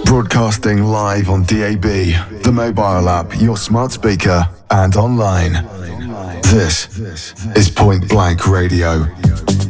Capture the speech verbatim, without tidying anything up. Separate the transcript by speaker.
Speaker 1: Broadcasting live on D A B, the mobile app, your smart speaker, and online. This is Point Blank Radio.